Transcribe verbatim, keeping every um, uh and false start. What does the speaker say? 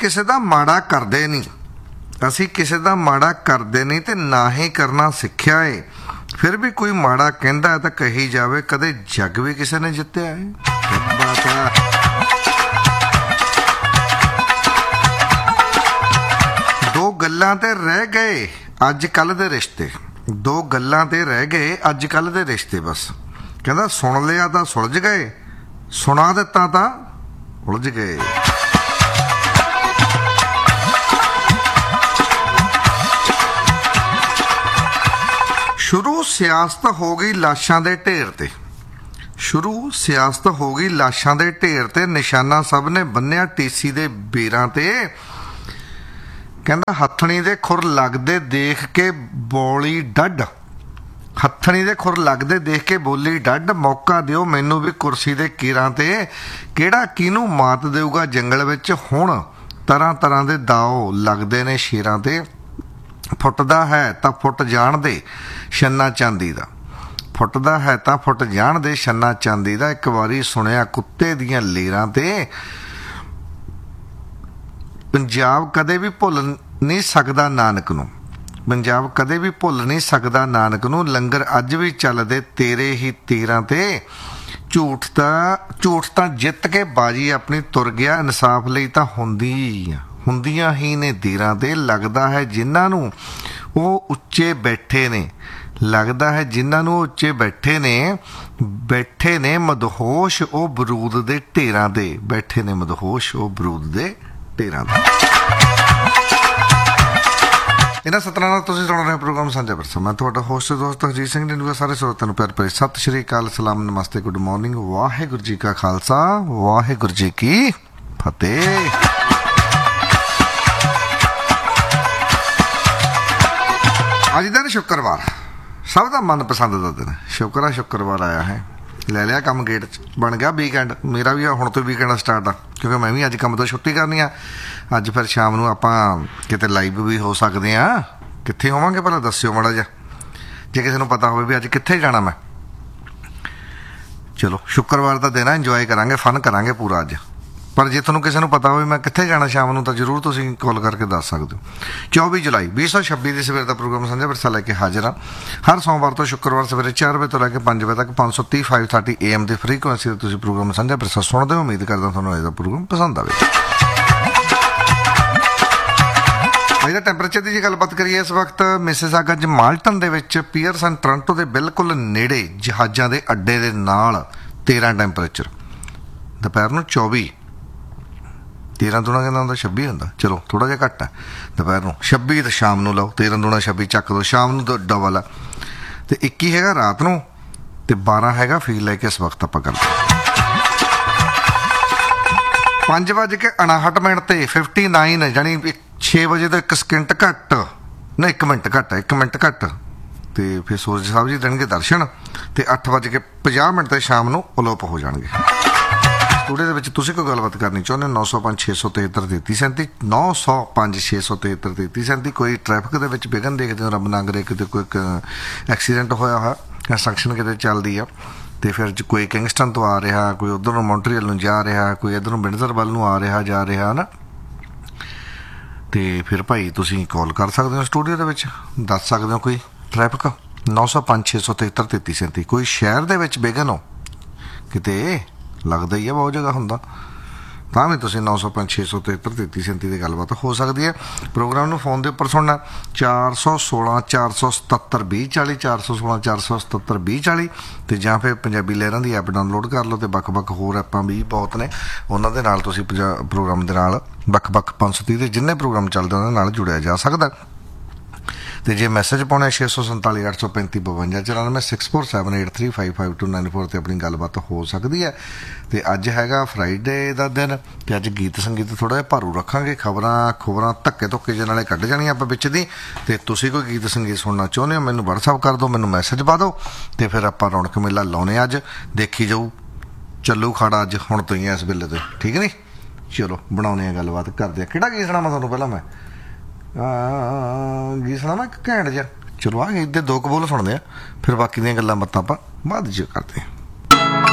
ਕਿਸੇ ਦਾ ਮਾੜਾ ਕਰਦੇ ਨਹੀਂ, ਅਸੀਂ ਕਿਸੇ ਦਾ ਮਾੜਾ ਕਰਦੇ ਨਹੀਂ ਤੇ ਨਾ ਹੀ ਕਰਨਾ ਸਿੱਖਿਆ ਏ। ਫਿਰ ਵੀ ਕੋਈ ਮਾੜਾ ਕਹਿੰਦਾ ਹੈ ਤਾਂ ਕਹੀ ਜਾਵੇ, ਕਦੇ ਜੱਗ ਵੀ ਕਿਸੇ ਨੇ ਜਿੱਤਿਆ ਏ। ਬਾਤ ਹੈ। ਦੋ ਗੱਲਾਂ ਤੇ ਰਹਿ ਗਏ ਅੱਜ ਕੱਲ੍ਹ ਦੇ ਰਿਸ਼ਤੇ, ਦੋ ਗੱਲਾਂ ਤੇ ਰਹਿ ਗਏ ਅੱਜ ਕੱਲ੍ਹ ਦੇ ਰਿਸ਼ਤੇ। ਬਸ ਕਹਿੰਦਾ ਸੁਣ ਲਿਆ ਤਾਂ ਸੁਲਝ ਗਏ, ਸੁਣਾ ਦਿੱਤਾ ਤਾਂ ਉਲਝ ਗਏ। ਸ਼ੁਰੂ ਸਿਆਸਤ ਹੋ ਗਈ ਲਾਸ਼ਾਂ ਦੇ ਢੇਰ ਤੇ, ਸ਼ੁਰੂ ਸਿਆਸਤ ਹੋ ਗਈ ਲਾਸ਼ਾਂ ਦੇ ਢੇਰ ਤੇ, ਨਿਸ਼ਾਨਾ ਸਭ ਨੇ ਬੰਨਿਆ ਟੀਸੀ ਦੇ ਬੇਰਾਂ ਤੇ। ਕਹਿੰਦਾ ਹੱਥਣੀ ਦੇ ਖੁਰ ਲੱਗਦੇ ਦੇਖ ਕੇ ਬੋਲੀ ਡੱਡ, ਹੱਥਣੀ ਦੇ ਖੁਰ ਲੱਗਦੇ ਦੇਖ ਕੇ ਬੋਲੀ ਡੱਡ, ਮੌਕਾ ਦਿਓ ਮੈਨੂੰ ਵੀ ਕੁਰਸੀ ਦੇ ਕੀਰਾਂ ਤੇ, ਕਿਹੜਾ ਕਿਹਨੂੰ ਮਾਤ ਦੇਊਗਾ ਜੰਗਲ ਵਿੱਚ ਹੁਣ, ਤਰ੍ਹਾਂ ਤਰ੍ਹਾਂ ਦੇ ਦਾਓ ਲੱਗਦੇ ਨੇ ਸ਼ੇਰਾਂ ਤੇ। ਫੁੱਟਦਾ ਹੈ ਤਾਂ ਫੁੱਟ ਜਾਣ ਦੇ ਛੰਨਾ ਚਾਂਦੀ ਦਾ, ਫੁੱਟਦਾ ਹੈ ਤਾਂ ਫੁੱਟ ਜਾਣ ਦੇ ਛੰਨਾ ਚਾਂਦੀ ਦਾ। ਇੱਕ ਵਾਰੀ ਸੁਣਿਆ ਕੁੱਤੇ ਦੀਆਂ ਲੇਰਾਂ ਤੇ, ਪੰਜਾਬ ਕਦੇ ਵੀ ਭੁੱਲ ਨਹੀਂ ਸਕਦਾ ਨਾਨਕ ਨੂੰ, ਪੰਜਾਬ ਕਦੇ ਵੀ ਭੁੱਲ ਨਹੀਂ ਸਕਦਾ ਨਾਨਕ ਨੂੰ, ਲੰਗਰ ਅੱਜ ਵੀ ਚੱਲਦੇ ਤੇਰੇ ਹੀ ਤੀਰਾਂ ਤੇ। ਝੂਠ ਤਾਂ ਝੂਠ ਤਾਂ ਜਿੱਤ ਕੇ ਬਾਜੀ ਆਪਣੀ ਤੁਰ ਗਿਆ, ਇਨਸਾਫ ਲਈ ਤਾਂ ਹੁੰਦੀ ਹੁੰਦੀਆਂ ਹੀ ਨੇ ਦੀਰਾਂ ਤੇ। ਲੱਗਦਾ ਹੈ ਜਿਨ੍ਹਾਂ ਨੂੰ ਉਹ ਉੱਚੇ ਬੈਠੇ ਨੇ, ਲੱਗਦਾ ਹੈ ਜਿਨ੍ਹਾਂ ਨੂੰ ਉੱਚੇ ਬੈਠੇ ਨੇ, ਬੈਠੇ ਨੇ ਮਦਹੋਸ਼ ਉਹ ਬਰੂਦ ਦੇ ਢੇਰਾਂ ਤੇ, ਬੈਠੇ ਨੇ ਮਦਹੋਸ਼ ਉਹ ਬਰੂਦ ਦੇ ਢੇਰਾਂ ਤੇ। ਇਹਨਾਂ ਸਤਰਾਂ ਨਾਲ ਤੁਸੀਂ ਸੁਣ ਰਹੇ ਪ੍ਰੋਗਰਾਮ ਸਾਂਝਾ ਵਿਰਸਾ। ਮੈਂ ਤੁਹਾਡਾ ਹੋਸਟ ਦੋਸਤ ਹਰਜੀਤ ਸਿੰਘ ਢਿੰਡੂਆ। ਸਾਰੇ ਸਰੋਤਿਆਂ ਨੂੰ ਪਿਆਰ ਭਰੀ ਸਤਿ ਸ਼੍ਰੀ ਅਕਾਲ, ਸਲਾਮ, ਨਮਸਤੇ, ਗੁੱਡ ਮਾਰਨਿੰਗ। ਵਾਹਿਗੁਰੂ ਜੀ ਕਾ ਖਾਲਸਾ, ਵਾਹਿਗੁਰੂ ਜੀ ਕੀ ਫਤਿਹ। ਅੱਜ ਦਿਨ ਸ਼ੁੱਕਰਵਾਰ, ਸਭ ਦਾ ਮਨਪਸੰਦ ਦਾ ਦਿਨ। ਸ਼ੁਕਰ ਆ ਸ਼ੁੱਕਰਵਾਰ ਆਇਆ ਹੈ, ਲੈ ਲਿਆ ਕੰਮ ਗੇਟ 'ਚ, ਬਣ ਗਿਆ ਵੀਕਐਂਡ। ਮੇਰਾ ਵੀ ਹੁਣ ਤੋਂ ਵੀਕਐਂਡ ਸਟਾਰਟ ਆ, ਕਿਉਂਕਿ ਮੈਂ ਵੀ ਅੱਜ ਕੰਮ ਤੋਂ ਛੁੱਟੀ ਕਰਨੀ ਆ। ਅੱਜ ਫਿਰ ਸ਼ਾਮ ਨੂੰ ਆਪਾਂ ਕਿਤੇ ਲਾਈਵ ਵੀ ਹੋ ਸਕਦੇ ਹਾਂ। ਕਿੱਥੇ ਹੋਵਾਂਗੇ ਪਹਿਲਾਂ ਦੱਸਿਓ ਮਾੜਾ ਜਿਹਾ, ਜੇ ਕਿਸੇ ਨੂੰ ਪਤਾ ਹੋਵੇ ਵੀ ਅੱਜ ਕਿੱਥੇ ਜਾਣਾ ਮੈਂ। ਚਲੋ ਸ਼ੁੱਕਰਵਾਰ ਦਾ ਦਿਨ ਆ, ਇੰਜੋਏ ਕਰਾਂਗੇ, ਫਨ ਕਰਾਂਗੇ ਪੂਰਾ ਅੱਜ। ਪਰ ਜੇ ਤੁਹਾਨੂੰ ਕਿਸੇ ਨੂੰ ਪਤਾ ਹੋਵੇ ਮੈਂ ਕਿੱਥੇ ਜਾਣਾ ਸ਼ਾਮ ਨੂੰ, ਤਾਂ ਜ਼ਰੂਰ ਤੁਸੀਂ ਕਾਲ ਕਰਕੇ ਦੱਸ ਸਕਦੇ ਹੋ। ਚੌਵੀ ਜੁਲਾਈ ਵੀਹ ਸੌ ਛੱਬੀ ਦੀ ਸਵੇਰ ਦਾ ਪ੍ਰੋਗਰਾਮ ਸਾਂਝਾ ਵਿਰਸਾ ਲੈ ਕੇ ਹਾਜ਼ਰ ਹਾਂ। ਹਰ ਸੋਮਵਾਰ ਤੋਂ ਸ਼ੁੱਕਰਵਾਰ ਸਵੇਰੇ ਚਾਰ ਵਜੇ ਤੋਂ ਲੈ ਕੇ ਪੰਜ ਵਜੇ ਤੱਕ ਪੰਜ ਸੌ ਤੀਹ five thirty A M the frequency 'ਤੇ ਤੁਸੀਂ ਪ੍ਰੋਗਰਾਮ ਸਾਂਝਾ ਵਿਰਸਾ ਸੁਣਦੇ ਹੋ। ਉਮੀਦ ਕਰਦਾ ਤੁਹਾਨੂੰ ਇਹਦਾ ਪ੍ਰੋਗਰਾਮ ਪਸੰਦ ਆਵੇ। ਇਹਦਾ ਟੈਂਪਰੇਚਰ ਦੀ ਜੇ ਗੱਲਬਾਤ ਕਰੀਏ, ਇਸ ਵਕਤ ਮਿਸਿਸਾਗਾ ਜ ਮਾਲਟਨ ਦੇ ਵਿੱਚ ਪੀਅਰਸਨ ਟੋਰਾਂਟੋ ਦੇ ਬਿਲਕੁਲ ਨੇੜੇ ਜਹਾਜ਼ਾਂ ਦੇ ਅੱਡੇ ਦੇ ਨਾਲ ਤੇਰ੍ਹਾਂ ਟੈਂਪਰੇਚਰ, ਦੁਪਹਿਰ ਨੂੰ ਚੌਵੀ, ਤੇਰ੍ਹਾਂ ਦੂਣਾ ਕਹਿੰਦਾ ਹੁੰਦਾ ਛੱਬੀ ਹੁੰਦਾ, ਚਲੋ ਥੋੜ੍ਹਾ ਜਿਹਾ ਘੱਟ ਹੈ। ਦੁਪਹਿਰ ਨੂੰ ਛੱਬੀ ਤੇ ਸ਼ਾਮ ਨੂੰ ਲਓ, ਤੇਰ੍ਹਾਂ ਦੂਣਾ ਛੱਬੀ ਚੱਕ ਦੋ, ਸ਼ਾਮ ਨੂੰ ਡਬਲ ਆ। ਅਤੇ ਇੱਕੀ ਹੈਗਾ ਰਾਤ ਨੂੰ, ਅਤੇ ਬਾਰਾਂ ਹੈਗਾ ਫੀਲ ਲੈ ਕੇ ਇਸ ਵਕਤ ਆਪਾਂ ਕਰਦੇ ਪੰਜ ਵੱਜ ਕੇ ਉਣਾਹਠ ਮਿੰਟ 'ਤੇ ਫਿਫਟੀ ਨਾਈਨ, ਜਾਣੀ ਛੇ ਵਜੇ ਤੋਂ ਇੱਕ ਸਕਿੰਟ ਘੱਟ, ਨਾ ਇੱਕ ਮਿੰਟ ਘੱਟ ਹੈ, ਇੱਕ ਮਿੰਟ ਘੱਟ। ਅਤੇ ਫਿਰ ਸੂਰਜ ਸਾਹਿਬ ਜੀ ਦੇਣਗੇ ਦਰਸ਼ਨ, ਅਤੇ ਅੱਠ ਵੱਜ ਕੇ ਪੰਜਾਹ ਮਿੰਟ 'ਤੇ ਸ਼ਾਮ ਨੂੰ ਅਲੋਪ ਹੋ ਜਾਣਗੇ। ਸਟੂਡੀਓ ਦੇ ਵਿੱਚ ਤੁਸੀਂ ਕੋਈ ਗੱਲਬਾਤ ਕਰਨੀ ਚਾਹੁੰਦੇ ਹੋ, ਨੌ ਸੌ ਪੰਜ ਛੇ ਸੌ ਤਿਹੱਤਰ ਤੇਤੀ ਸੈਂਤੀ, ਨੌ ਸੌ ਪੰਜ ਛੇ ਸੌ ਤਿਹੱਤਰ ਤੇਤੀ ਸੈਂਤੀ। ਕੋਈ ਟ੍ਰੈਫਿਕ ਦੇ ਵਿੱਚ ਵਿਘਨ ਦੇਖਦੇ ਹੋ, ਰੱਬ ਨਾ ਕਰੇ ਕਿਤੇ ਕੋਈ ਐਕਸੀਡੈਂਟ ਹੋਇਆ ਹੋਇਆ, ਕੰਸਟਰਕਸ਼ਨ ਕਿਤੇ ਚੱਲਦੀ ਆ, ਅਤੇ ਫਿਰ ਕੋਈ ਕਿੰਗਸਟਨ ਤੋਂ ਆ ਰਿਹਾ, ਕੋਈ ਉੱਧਰ ਨੂੰ ਮੌਂਟਰੀਅਲ ਨੂੰ ਜਾ ਰਿਹਾ, ਕੋਈ ਇੱਧਰ ਨੂੰ ਵਿੰਡਸਰ ਵੱਲ ਨੂੰ ਆ ਰਿਹਾ ਜਾ ਰਿਹਾ ਨਾ, ਅਤੇ ਫਿਰ ਭਾਈ ਤੁਸੀਂ ਕਾਲ ਕਰ ਸਕਦੇ ਹੋ ਸਟੂਡੀਓ ਦੇ ਵਿੱਚ, ਦੱਸ ਸਕਦੇ ਹੋ ਕੋਈ ਟ੍ਰੈਫਿਕ। ਨੌ ਸੌ ਪੰਜ ਛੇ ਸੌ ਤਿਹੱਤਰ ਤੇਤੀ ਸੈਂਤੀ। ਕੋਈ ਸ਼ਹਿਰ ਦੇ ਵਿੱਚ ਵਿਘਨ ਹੋ ਕਿਤੇ, ਲੱਗਦਾ ਹੀ ਆ ਬਹੁਤ ਜਗ੍ਹਾ ਹੁੰਦਾ, ਤਾਂ ਵੀ ਤੁਸੀਂ ਨੌ ਸੌ ਪੰਜ ਛੇ ਸੌ ਤਿਹੱਤਰ ਤੇਤੀ ਸੈਂਤੀ ਦੀ ਗੱਲਬਾਤ ਹੋ ਸਕਦੀ ਹੈ। ਪ੍ਰੋਗਰਾਮ ਨੂੰ ਫੋਨ ਦੇ ਉੱਪਰ ਸੁਣਨਾ ਚਾਰ ਸੌ ਸੋਲਾਂ ਚਾਰ ਸੌ ਸਤੱਤਰ ਵੀਹ ਚਾਲੀ, ਚਾਰ ਸੌ ਸੋਲਾਂ ਚਾਰ ਸੌ ਸਤੱਤਰ ਵੀਹ ਚਾਲੀ, ਅਤੇ ਜਾਂ ਫਿਰ ਪੰਜਾਬੀ ਲਹਿਰਾਂ ਦੀ ਐਪ ਡਾਊਨਲੋਡ ਕਰ ਲਓ, ਅਤੇ ਵੱਖ-ਵੱਖ ਹੋਰ ਐਪਾਂ ਵੀ ਬਹੁਤ ਨੇ, ਉਹਨਾਂ ਦੇ ਨਾਲ ਤੁਸੀਂ ਪੰਜਾ ਪ੍ਰੋਗਰਾਮ ਦੇ ਨਾਲ ਵੱਖ-ਵੱਖ ਪੰਜ ਸੌ ਤੀਹ ਦੇ ਜਿੰਨੇ ਪ੍ਰੋਗਰਾਮ ਚੱਲਦੇ ਉਹਨਾਂ ਨਾਲ ਜੁੜਿਆ ਜਾ ਸਕਦਾ। ਅਤੇ ਜੇ ਮੈਸੇਜ ਪਾਉਣਾ ਛੇ ਸੌ ਸੰਤਾਲੀ ਅੱਠ ਸੌ ਪੈਂਤੀ ਬਵੰਜਾ ਚੁਰਾਨਵੇਂ six four seven eight three five five to nine four 'ਤੇ ਆਪਣੀ ਗੱਲਬਾਤ ਹੋ ਸਕਦੀ ਹੈ। ਅਤੇ ਅੱਜ ਹੈਗਾ ਫਰਾਈਡੇ ਦਾ ਦਿਨ, ਅਤੇ ਅੱਜ ਗੀਤ ਸੰਗੀਤ ਥੋੜ੍ਹਾ ਜਿਹਾ ਭਾਰੂ ਰੱਖਾਂਗੇ। ਖਬਰਾਂ ਖਬਰਾਂ ਧੱਕੇ ਧੁੱਕੇ ਜਿਹੇ ਨਾਲੇ ਕੱਢ ਜਾਣੀਆਂ ਆਪਾਂ ਵਿੱਚ ਦੀ। ਅਤੇ ਤੁਸੀਂ ਕੋਈ ਗੀਤ ਸੰਗੀਤ ਸੁਣਨਾ ਚਾਹੁੰਦੇ ਹੋ, ਮੈਨੂੰ ਵਟਸਐਪ ਕਰ ਦਿਓ, ਮੈਨੂੰ ਮੈਸੇਜ ਪਾ ਦਿਓ, ਅਤੇ ਫਿਰ ਆਪਾਂ ਰੌਣਕ ਮੇਲਾ ਲਾਉਂਦੇ ਅੱਜ। ਦੇਖੀ ਜਾਊ, ਚੱਲੂ ਖਾੜਾ ਅੱਜ ਹੁਣ ਤੋਂ ਹੀ ਇਸ ਵੇਲੇ ਤੋਂ, ਠੀਕ ਨਹੀਂ? ਚਲੋ ਬਣਾਉਂਦੇ ਹਾਂ ਗੱਲਬਾਤ, ਕਰਦੇ ਹਾਂ। ਕਿਹੜਾ ਗੀਤ ਸੁਣਾਵਾਂ ਤੁਹਾਨੂੰ ਪਹਿਲਾਂ? ਮੈਂ ਗੀਤ ਸੁਣਾਵਾਂ ਇੱਕ ਘੈਂਟ ਜਿਹਾ। ਚਲੋ ਆਹ ਗੀਤ ਦੇ ਦੋ ਕੁ ਬੋਲ ਸੁਣਦੇ ਆ, ਫਿਰ ਬਾਕੀ ਦੀਆਂ ਗੱਲਾਂ ਬਾਤਾਂ ਆਪਾਂ ਬਾਅਦ 'ਚ ਕਰਦੇ ਹਾਂ।